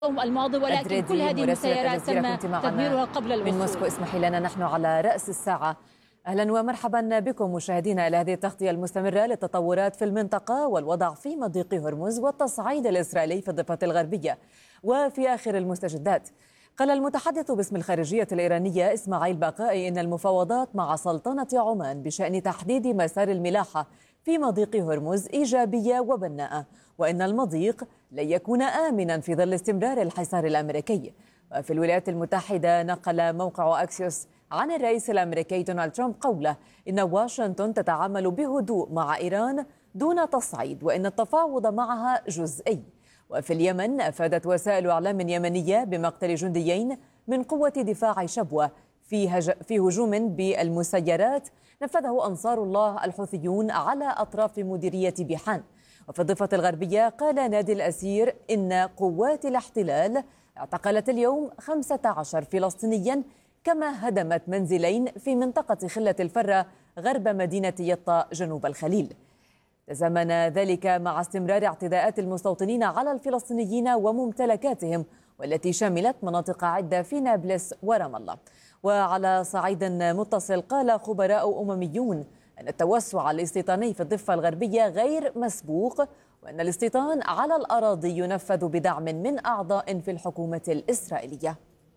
الماضي، ولكن كل هذه المسيرات تم تدميرها قبل الوصول. من موسكو اسمحي لنا، نحن على رأس الساعة. أهلا ومرحبا بكم مشاهدينا إلى هذه التغطية المستمرة للتطورات في المنطقة والوضع في مضيق هرمز والتصعيد الإسرائيلي في الضفة الغربية. وفي آخر المستجدات، قال المتحدث باسم الخارجية الإيرانية إسماعيل باقائي إن المفاوضات مع سلطنة عمان بشأن تحديد مسار الملاحة في مضيق هرمز إيجابية وبناءة، وإن المضيق لن يكون آمنا في ظل استمرار الحصار الأمريكي. وفي الولايات المتحدة، نقل موقع أكسيوس عن الرئيس الأمريكي دونالد ترامب قوله إن واشنطن تتعامل بهدوء مع إيران دون تصعيد، وإن التفاوض معها جزئي. وفي اليمن، أفادت وسائل إعلام يمنية بمقتل جنديين من قوة دفاع شبوة في هجوم بالمسيرات نفذه أنصار الله الحوثيون على أطراف مديرية بيحان. وفي الضفة الغربية، قال نادي الأسير إن قوات الاحتلال اعتقلت اليوم 15 فلسطينيا، كما هدمت منزلين في منطقة خلة الفرة غرب مدينة يطا جنوب الخليل. تزامن ذلك مع استمرار اعتداءات المستوطنين على الفلسطينيين وممتلكاتهم، والتي شملت مناطق عدة في نابلس ورام الله. وعلى صعيد متصل، قال خبراء أمميون أن التوسع الاستيطاني في الضفة الغربية غير مسبوق، وأن الاستيطان على الأراضي ينفذ بدعم من أعضاء في الحكومة الإسرائيلية.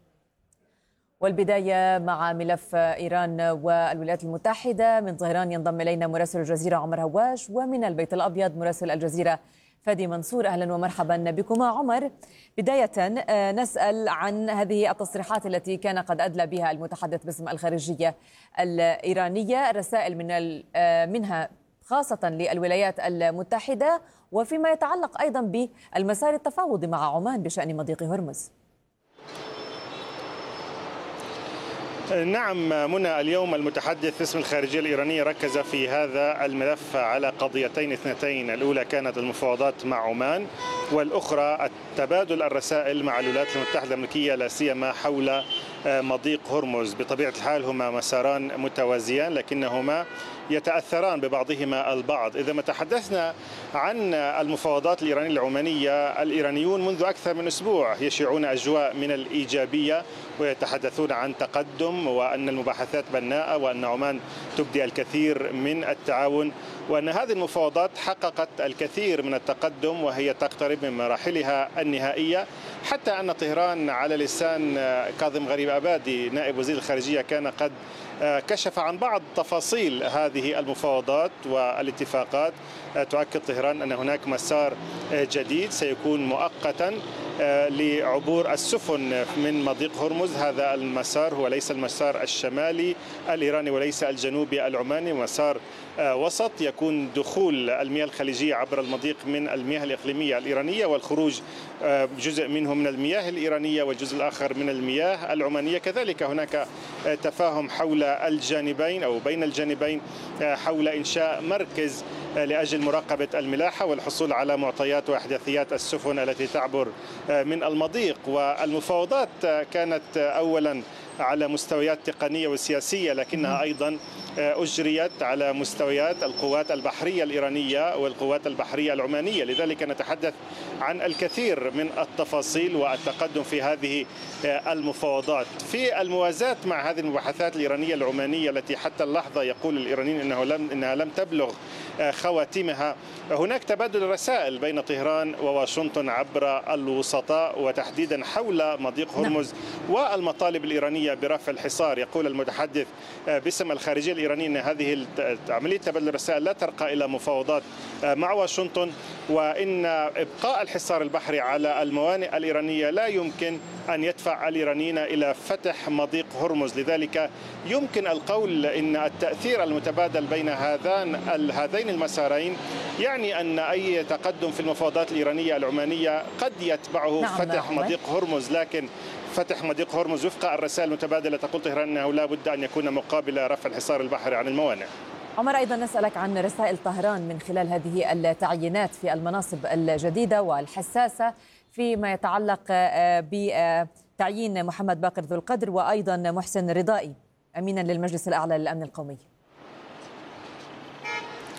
والبداية مع ملف إيران والولايات المتحدة. من طهران ينضم إلينا مراسل الجزيرة عمر هواش، ومن البيت الأبيض مراسل الجزيرة فادي منصور. أهلا ومرحبا بكما. عمر، بداية نسأل عن هذه التصريحات التي كان قد أدلى بها المتحدث باسم الخارجية الإيرانية، رسائل منها خاصة للولايات المتحدة، وفيما يتعلق أيضا بالمسار التفاوضي مع عمان بشأن مضيق هرمز. نعم منى، اليوم المتحدث باسم الخارجية الإيرانية ركز في هذا الملف على قضيتين اثنتين. الأولى كانت المفاوضات مع عمان، والأخرى تبادل الرسائل مع الولايات المتحدة الأمريكية، لا سيما حول مضيق هرمز. بطبيعة الحال هما مساران متوازيان، لكنهما يتأثران ببعضهما البعض. إذا ما تحدثنا عن المفاوضات الإيرانية العمانية، الإيرانيون منذ أكثر من أسبوع يشيعون أجواء من الإيجابية، ويتحدثون عن تقدم، وأن المباحثات بناءة، وأن عمان تبدي الكثير من التعاون، وأن هذه المفاوضات حققت الكثير من التقدم وهي تقترب من مراحلها النهائية. حتى أن طهران على لسان كاظم غريب أبادي نائب وزير الخارجية كان قد كشف عن بعض تفاصيل هذه المفاوضات والاتفاقات. تؤكد طهران أن هناك مسار جديد سيكون مؤقتا لعبور السفن من مضيق هرمز. هذا المسار هو ليس المسار الشمالي الإيراني وليس الجنوبي العماني، مسار وسط يكون دخول المياه الخليجية عبر المضيق من المياه الإقليمية الإيرانية، والخروج جزء منه من المياه الإيرانية والجزء الآخر من المياه العمانية. كذلك هناك تفاهم حول الجانبين أو بين الجانبين حول إنشاء مركز لأجل مراقبة الملاحة والحصول على معطيات وأحداثيات السفن التي تعبر من المضيق. والمفاوضات كانت أولا على مستويات تقنية وسياسية، لكنها أيضا أجريت على مستويات القوات البحرية الإيرانية والقوات البحرية العمانية. لذلك نتحدث عن الكثير من التفاصيل والتقدم في هذه المفاوضات. في الموازاة مع هذه المباحثات الإيرانية العمانية التي حتى اللحظة يقول الإيرانيين إنها لم تبلغ خواتمها، هناك تبادل رسائل بين طهران وواشنطن عبر الوسطاء، وتحديدا حول مضيق هرمز والمطالب الإيرانية برفع الحصار. يقول المتحدث باسم الخارجية الإيرانية أن هذه عملية تبادل الرسائل لا ترقى إلى مفاوضات مع واشنطن، وإن إبقاء الحصار البحري على الموانئ الإيرانية لا يمكن أن يدفع الإيرانيين إلى فتح مضيق هرمز. لذلك يمكن القول إن التأثير المتبادل بين هذين المسارين يعني أن أي تقدم في المفاوضات الإيرانية العمانية قد يتبعه فتح مضيق هرمز، لكن فتح مضيق هرمز وفق الرسائل المتبادلة تقول طهران أنه لا بد أن يكون مقابل رفع الحصار البحري عن الموانئ. عمر، أيضا نسألك عن رسائل طهران من خلال هذه التعيينات في المناصب الجديدة والحساسة فيما يتعلق بتعيين محمد باقر ذو القدر وأيضا محسن رضائي أمينا للمجلس الأعلى للأمن القومي.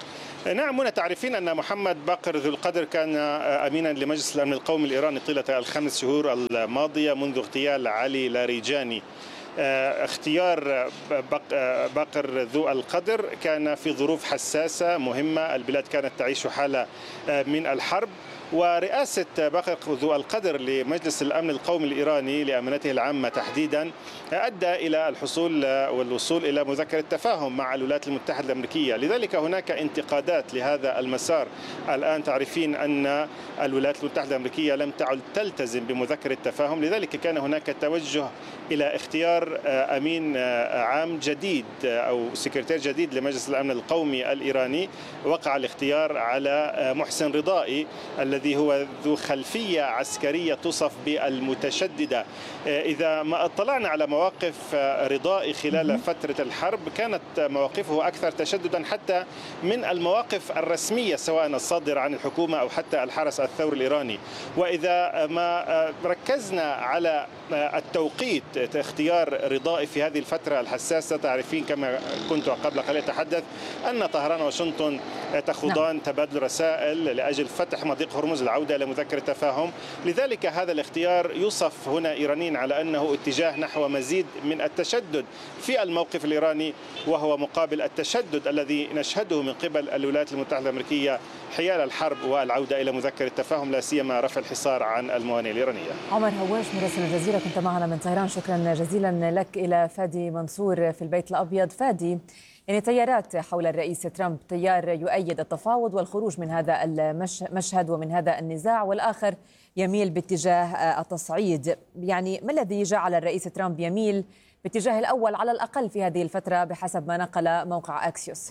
نعم، هنا تعرفين أن محمد باقر ذو القدر كان أمينا لمجلس الأمن القومي الإيراني طيلة ال5 شهور الماضية منذ اغتيال علي لاریجانی. اختيار باقر ذو القدر كان في ظروف حساسة مهمة، البلاد كانت تعيش حالة من الحرب، ورئاسة باقر ذو القدر لمجلس الأمن القومي الإيراني لأمانته العامة تحديدا أدى إلى الحصول والوصول إلى مذكرة تفاهم مع الولايات المتحدة الأمريكية. لذلك هناك انتقادات لهذا المسار. الآن تعرفين أن الولايات المتحدة الأمريكية لم تعد تلتزم بمذكرة تفاهم، لذلك كان هناك توجه إلى اختيار أمين عام جديد أو سكرتير جديد لمجلس الأمن القومي الإيراني. وقع الاختيار على محسن رضائي الذي هو ذو خلفية عسكرية توصف بالمتشددة. إذا ما اطلعنا على مواقف رضائي خلال فترة الحرب كانت مواقفه أكثر تشددا حتى من المواقف الرسمية سواء الصادرة عن الحكومة أو حتى الحرس الثوري الإيراني. وإذا ما ركزنا على التوقيت اختيار رضائي في هذه الفترة الحساسة، تعرفين كما كنت قبل قليل أتحدث أن طهران وواشنطن تخوضان تبادل رسائل لأجل فتح مضيق هرمز، العودة إلى مذكرة تفاهم. لذلك هذا الاختيار يوصف هنا إيرانيا على أنه اتجاه نحو مزيد من التشدد في الموقف الإيراني، وهو مقابل التشدد الذي نشهده من قبل الولايات المتحدة الأمريكية حيال الحرب والعودة إلى مذكرة تفاهم، لا سيما رفع الحصار عن الموانئ الإيرانية. عمر هواش مراسل الجزيرة كنت معنا من طهران، شكرا جزيلا لك. إلى فادي منصور في البيت الأبيض. فادي، يعني تيارات حول الرئيس ترامب، تيار يؤيد التفاوض والخروج من هذا المشهد ومن هذا النزاع، والآخر يميل باتجاه التصعيد. يعني ما الذي جعل الرئيس ترامب يميل باتجاه الأول على الأقل في هذه الفترة بحسب ما نقل موقع أكسيوس؟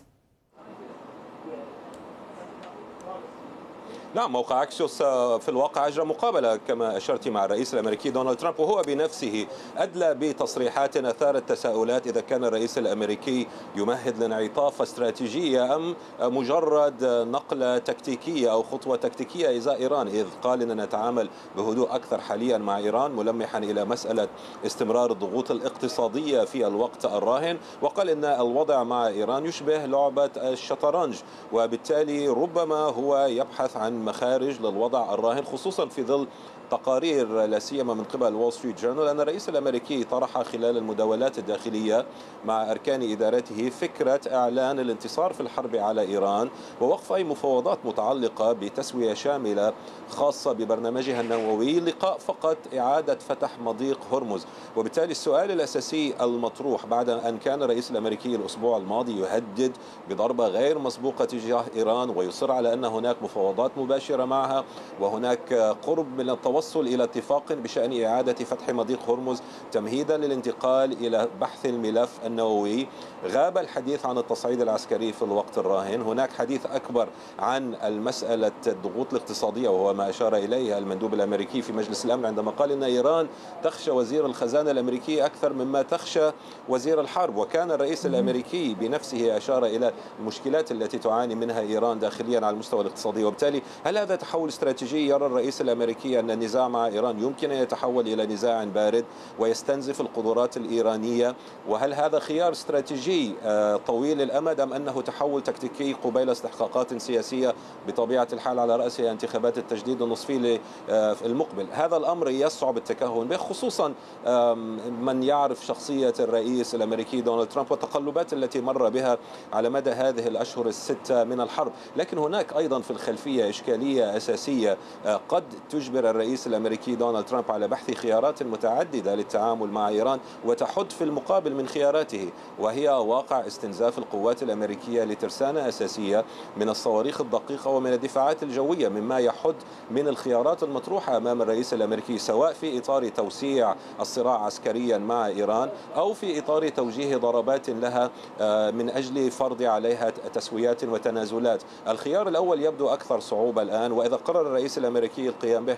نعم، موقع أكسيوس في الواقع أجرى مقابلة كما أشرت مع الرئيس الأمريكي دونالد ترامب، وهو بنفسه أدلى بتصريحات أثارت تساؤلات إذا كان الرئيس الأمريكي يمهد لانعطاف استراتيجية أم مجرد نقلة تكتيكية أو خطوة تكتيكية إزاء إيران، إذ قال أننا نتعامل بهدوء أكثر حاليا مع إيران، ملمحا إلى مسألة استمرار الضغوط الاقتصادية في الوقت الراهن، وقال أن الوضع مع إيران يشبه لعبة الشطرنج، وبالتالي ربما هو يبحث عن مخارج للوضع الراهن، خصوصا في ظل تقارير لا سيما من قبل وول ستريت جورنال أن الرئيس الأمريكي طرح خلال المداولات الداخلية مع أركان إدارته فكرة إعلان الانتصار في الحرب على إيران ووقف أي مفاوضات متعلقة بتسوية شاملة خاصة ببرنامجها النووي لقاء فقط إعادة فتح مضيق هرمز. وبالتالي السؤال الأساسي المطروح بعد أن كان الرئيس الأمريكي الأسبوع الماضي يهدد بضربة غير مسبوقة تجاه إيران ويصر على أن هناك مفاوضات مباشرة معها وهناك قرب من التوصل إلى اتفاق بشأن إعادة فتح مضيق هرمز تمهيدا للانتقال إلى بحث الملف النووي، غاب الحديث عن التصعيد العسكري في الوقت الراهن. هناك حديث أكبر عن المسألة الضغوط الاقتصادية، وهو ما أشار إليه المندوب الأمريكي في مجلس الأمن عندما قال إن إيران تخشى وزير الخزانة الأمريكي أكثر مما تخشى وزير الحرب. وكان الرئيس الأمريكي بنفسه أشار إلى المشكلات التي تعاني منها إيران داخليا على المستوى الاقتصادي. وبالتالي هل هذا تحول استراتيجي؟ يرى الرئيس الأمريكي أن النزاع مع إيران يمكن أن يتحول إلى نزاع بارد ويستنزف القدرات الإيرانية؟ وهل هذا خيار استراتيجي طويل الأمد أم أنه تحول تكتيكي قبيل استحقاقات سياسية بطبيعة الحال على رأسها انتخابات التجديد النصفي المقبل؟ هذا الأمر يصعب التكهن به، خصوصا من يعرف شخصية الرئيس الأمريكي دونالد ترامب والتقلبات التي مر بها على مدى هذه الأشهر الستة من الحرب. لكن هناك أيضا في الخلفية إشكالية أساسية قد تجبر الرئيس الأمريكي دونالد ترامب على بحث خيارات متعددة للتعامل مع إيران وتحد في المقابل من خياراته، وهي واقع استنزاف القوات الأمريكية لترسانة أساسية من الصواريخ الدقيقة ومن الدفاعات الجوية، مما يحد من الخيارات المطروحة أمام الرئيس الأمريكي سواء في إطار توسيع الصراع عسكريا مع إيران أو في إطار توجيه ضربات لها من أجل فرض عليها تسويات وتنازلات. الخيار الأول يبدو أكثر صعوبة الآن، وإذا قرر الرئيس الأمريكي القيام به فهو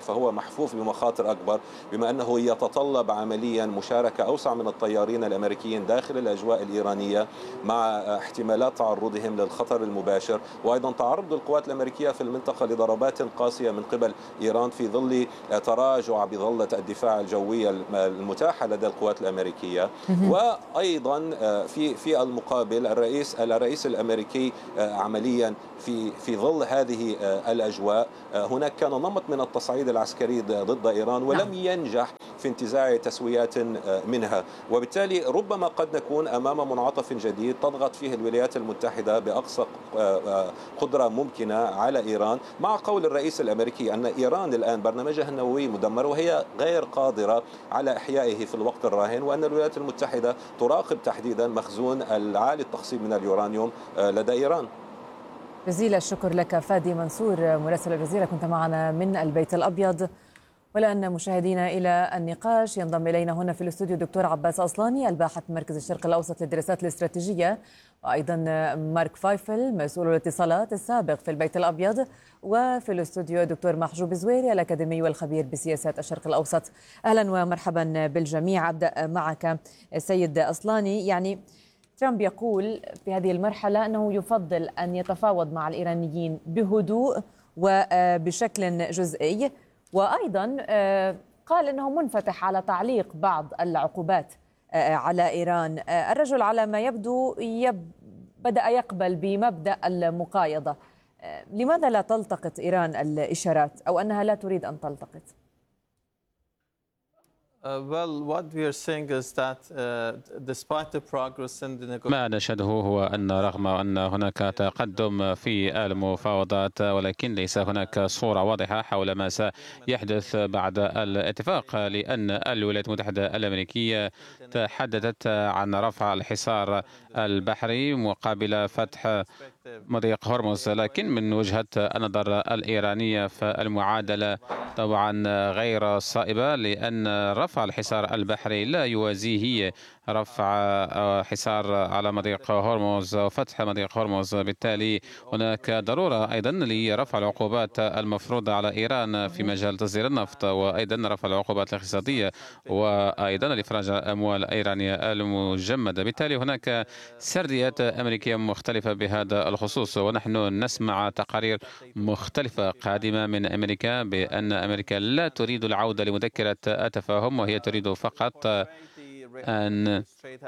محفوف بمخاطر أكبر، بما أنه يتطلب عمليا مشاركة أوسع من الطيارين الأمريكيين داخل الأجواء الإيرانية، مع احتمالات تعرضهم للخطر المباشر، وأيضا تعرض القوات الأمريكية في المنطقة لضربات قاسية من قبل إيران في ظل تراجع بظلة الدفاع الجوي المتاحة لدى القوات الأمريكية. وأيضا في المقابل الرئيس الأمريكي عمليا في ظل هذه الأجواء هناك كان نمط من التصعيد العسكري ضد إيران ولم ينجح في انتزاع تسويات منها، وبالتالي ربما قد نكون أمام منعطف جديد تضغط فيه الولايات المتحدة بأقصى قدرة ممكنة على إيران، مع قول الرئيس الأمريكي أن إيران الآن برنامجها النووي مدمر وهي غير قادرة على إحيائه في الوقت الراهن، وأن الولايات المتحدة تراقب تحديدا مخزون العالي التخصيب من اليورانيوم لدى إيران. جزيل الشكر لك فادي منصور مراسل الجزيرة، كنت معنا من البيت الأبيض. والآن مشاهدينا إلى النقاش، ينضم إلينا هنا في الاستوديو الدكتور عباس أصلاني الباحث مركز الشرق الأوسط للدراسات الاستراتيجية، وأيضا مارك فايفل مسؤول الاتصالات السابق في البيت الأبيض، وفي الاستوديو الدكتور محجوب زويري الأكاديمي والخبير بسياسات الشرق الأوسط. أهلا ومرحبا بالجميع. أبدأ معك سيد أصلاني. يعني ترامب يقول في هذه المرحلة أنه يفضل أن يتفاوض مع الإيرانيين بهدوء وبشكل جزئي، وأيضا قال أنه منفتح على تعليق بعض العقوبات على إيران. الرجل على ما يبدو بدأ يقبل بمبدأ المقايضة. لماذا لا تلتقط إيران الإشارات أو أنها لا تريد أن تلتقط؟ ما نشهده هو أن رغم أن هناك تقدم في المفاوضات، ولكن ليس هناك صورة واضحة حول ما سيحدث بعد الاتفاق، لأن الولايات المتحدة الأمريكية تحدثت عن رفع الحصار البحري مقابل فتح مضيق هرمز، لكن من وجهة النظر الإيرانية فالمعادلة طبعا غير صائبة، لأن رفع الحصار البحري لا يوازيه رفع حصار على مضيق هرمز وفتح مضيق هرمز. بالتالي هناك ضرورة أيضا لرفع العقوبات المفروضة على إيران في مجال تصدير النفط، وأيضا رفع العقوبات الاقتصادية، وأيضا الإفراج عن الأموال الإيرانية المجمدة. بالتالي هناك سرديات أمريكية مختلفة بهذا الخصوص، ونحن نسمع تقارير مختلفة قادمة من أمريكا بأن أمريكا لا تريد العودة لمذكرة التفاهم، وهي تريد فقط أن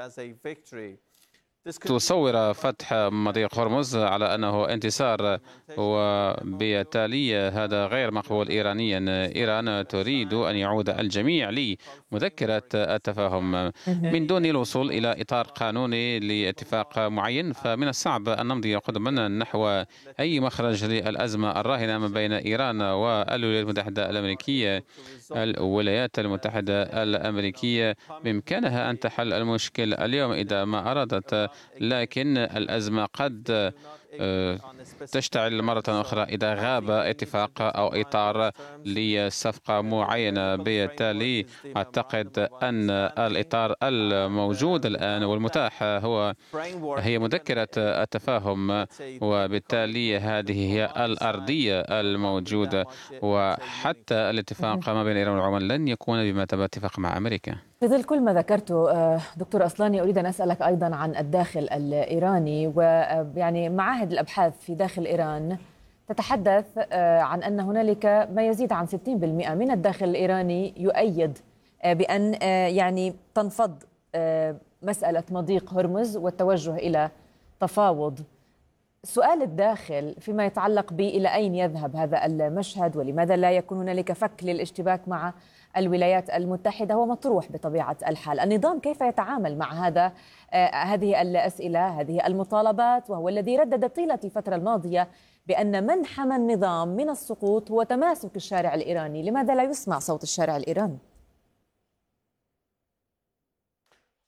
تصور فتح مضيق هرمز على أنه انتصار، وبالتالي هذا غير مقبول إيرانيا. إيران تريد أن يعود الجميع لمذكرة التفاهم من دون الوصول إلى إطار قانوني لاتفاق معين، فمن الصعب أن نمضي قدما نحو أي مخرج للأزمة الراهنة ما بين إيران والولايات المتحدة الأمريكية. الولايات المتحدة الأمريكية بإمكانها أن تحل المشكل اليوم إذا ما أرادت، لكن الأزمة قد تشتعل مرة أخرى إذا غاب اتفاق أو إطار لصفقة معينة. بالتالي أعتقد أن الإطار الموجود الآن والمتاح هي مذكرة التفاهم، وبالتالي هذه هي الأرضية الموجودة، وحتى الاتفاق ما بين إيران وعمان لن يكون بمثابة اتفاق مع أمريكا. في ظل كل ما ذكرته دكتور أصلاني، أريد أن أسألك أيضا عن الداخل الإيراني، ويعني معاهد الأبحاث في داخل إيران تتحدث عن أن هنالك ما يزيد عن 60% من الداخل الإيراني يؤيد بأن يعني تنفض مسألة مضيق هرمز والتوجه إلى تفاوض. سؤال الداخل فيما يتعلق إلى أين يذهب هذا المشهد، ولماذا لا يكون هنالك فك للاشتباك مع الولايات المتحدة هو مطروح بطبيعة الحال. النظام كيف يتعامل مع هذه الأسئلة، هذه المطالبات، وهو الذي ردد طيلة الفترة الماضية بأن من حمى النظام من السقوط هو تماسك الشارع الإيراني. لماذا لا يسمع صوت الشارع الإيراني؟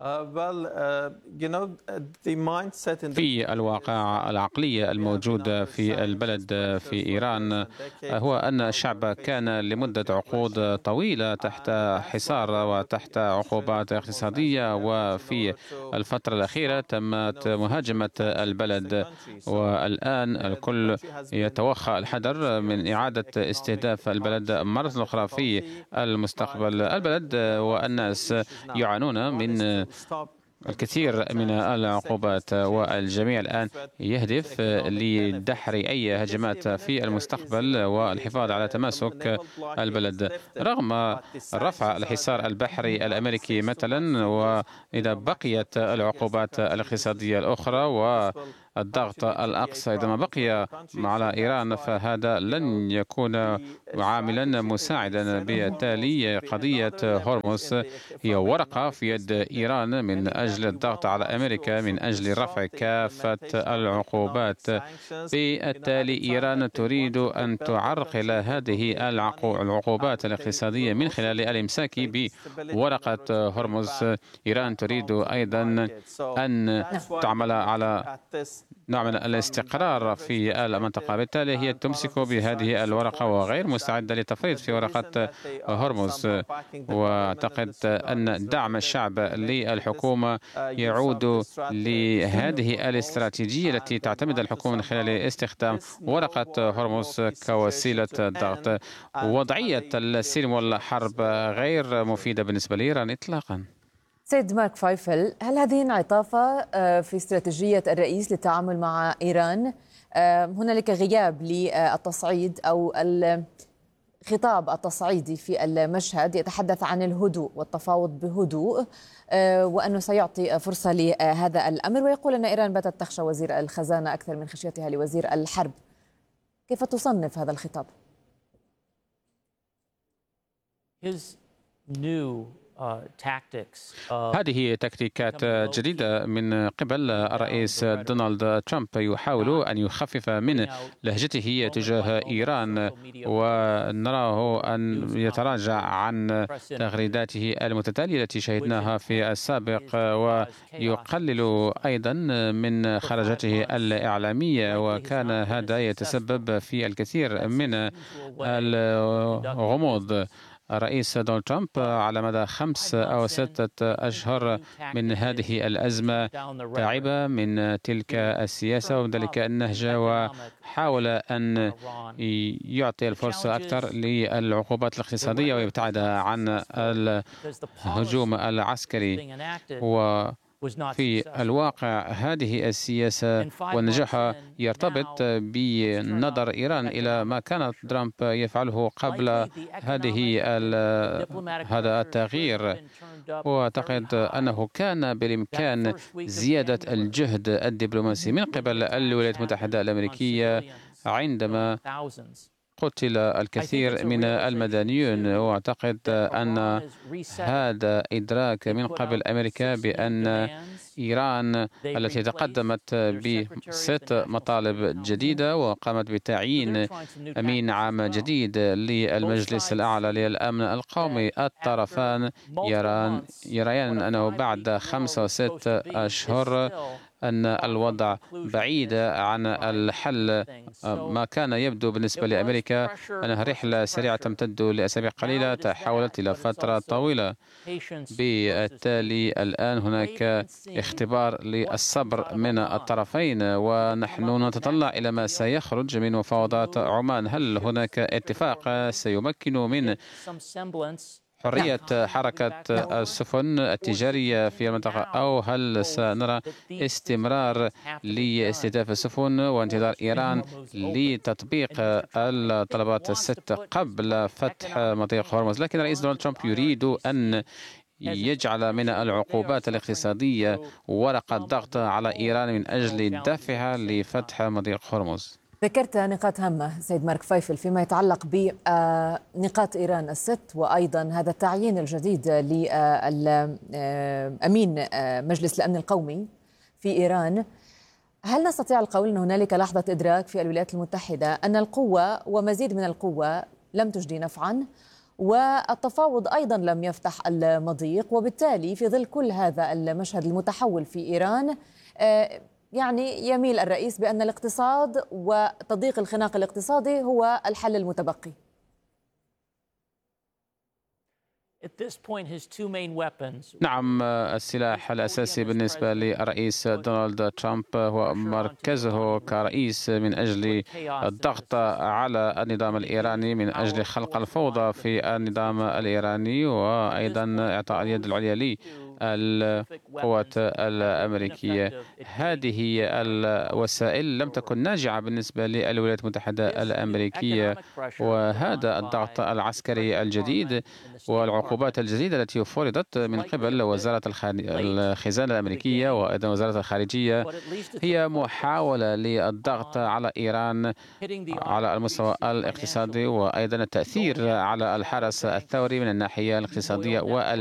في الواقع العقلية الموجودة في البلد في إيران هو أن الشعب كان لمدة عقود طويلة تحت حصار وتحت عقوبات اقتصادية، وفي الفترة الأخيرة تمت مهاجمة البلد، والآن الكل يتوخى الحذر من إعادة استهداف البلد مرة أخرى في المستقبل. البلد والناس يعانون من الكثير من العقوبات، والجميع الآن يهدف لدحر أي هجمات في المستقبل والحفاظ على تماسك البلد. رغم رفع الحصار البحري الأمريكي مثلا، وإذا بقيت العقوبات الاقتصادية الأخرى والضغط الأقصى إذا ما بقي على إيران، فهذا لن يكون عاملا مساعدا. بالتالي قضية هرمز هي ورقة في يد إيران من أجل الضغط على أمريكا، من أجل رفع كافة العقوبات. بالتالي إيران تريد أن تعرقل هذه العقوبات الاقتصادية من خلال الإمساك بورقة هرمز. إيران تريد أيضا أن تعمل على نوع من الاستقرار في المنطقة، بالتالي هي تمسك بهذه الورقة وغير مستعدة للتفريط في ورقة هرمز. وأعتقد أن دعم الشعب للحكومة يعود لهذه الاستراتيجية التي تعتمد الحكومة من خلال استخدام ورقة هرمز كوسيلة ضغط. وضعية السلم والحرب غير مفيدة بالنسبة لإيران إطلاقا. سيد مارك فايفل، هل هذه انعطافة في استراتيجية الرئيس للتعامل مع إيران؟ هنالك غياب للتصعيد أو الخطاب التصعيدي في المشهد، يتحدث عن الهدوء والتفاوض بهدوء، وأنه سيعطي فرصة لهذا الأمر، ويقول أن إيران باتت تخشى وزير الخزانة أكثر من خشيتها لوزير الحرب. كيف تصنف هذا الخطاب؟ هذه تكتيكات جديدة من قبل الرئيس دونالد ترامب، يحاول أن يخفف من لهجته تجاه إيران، ونراه أن يتراجع عن تغريداته المتتالية التي شهدناها في السابق، ويقلل أيضا من خرجته الإعلامية، وكان هذا يتسبب في الكثير من الغموض. الرئيس دونالد ترامب على مدى 5 أو 6 أشهر من هذه الأزمة تعب من تلك السياسة ومن ذلك النهج، وحاول أن يعطي الفرصة أكثر للعقوبات الاقتصادية ويبتعد عن الهجوم العسكري. في الواقع هذه السياسة ونجاحها يرتبط بنظر إيران إلى ما كانت ترامب يفعله قبل هذا التغيير. وأعتقد أنه كان بالإمكان زيادة الجهد الدبلوماسي من قبل الولايات المتحدة الأمريكية عندما قتل الكثير من المدنيون، واعتقد أن هذا إدراك من قبل أمريكا بأن إيران التي تقدمت ب6 مطالب جديدة وقامت بتعيين أمين عام جديد للمجلس الأعلى للأمن القومي، الطرفان يريان أنه بعد 5 و6 أشهر أن الوضع بعيد عن الحل. ما كان يبدو بالنسبة لأمريكا أنها رحلة سريعة تمتد لأسابيع قليلة تحولت إلى فترة طويلة. بالتالي الآن هناك اختبار للصبر من الطرفين، ونحن نتطلع إلى ما سيخرج من مفاوضات عمان. هل هناك اتفاق سيمكن من حرية حركة السفن التجارية في المنطقة، أو هل سنرى استمرار لاستهداف السفن وانتظار إيران لتطبيق الطلبات ال6 قبل فتح مضيق هرمز؟ لكن الرئيس دونالد ترامب يريد أن يجعل من العقوبات الاقتصادية ورقة ضغط على إيران من أجل دفعها لفتح مضيق هرمز. ذكرت نقاط هامة سيد مارك فايفل فيما يتعلق بنقاط إيران ال6، وأيضا هذا التعيين الجديد لأمين مجلس الأمن القومي في إيران. هل نستطيع القول أن هنالك لحظة إدراك في الولايات المتحدة أن القوة ومزيد من القوة لم تجدي نفعا، والتفاوض أيضا لم يفتح المضيق. وبالتالي في ظل كل هذا المشهد المتحول في إيران يعني يميل الرئيس بأن الاقتصاد وتضييق الخناق الاقتصادي هو الحل المتبقي. نعم، السلاح الأساسي بالنسبة للرئيس دونالد ترامب هو مركزه كرئيس من أجل الضغط على النظام الإيراني، من أجل خلق الفوضى في النظام الإيراني، وأيضا إعطاء اليد العليا للقوات الأمريكية. هذه الوسائل لم تكن ناجعة بالنسبة للولايات المتحدة الأمريكية، وهذا الضغط العسكري الجديد والعقوبات الجديدة التي فرضت من قبل وزارة الخزانة الأمريكية وأيضا وزارة الخارجية هي محاولة للضغط على إيران على المستوى الاقتصادي، وأيضا التأثير على الحرس الثوري من الناحية الاقتصادية